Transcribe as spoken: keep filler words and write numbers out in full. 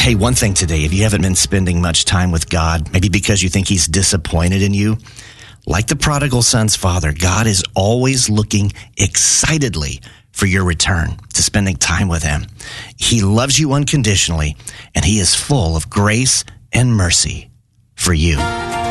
Hey, one thing today, if you haven't been spending much time with God, maybe because you think he's disappointed in you, like the prodigal son's father, God is always looking excitedly for your return to spending time with him. He loves you unconditionally, and he is full of grace and mercy for you.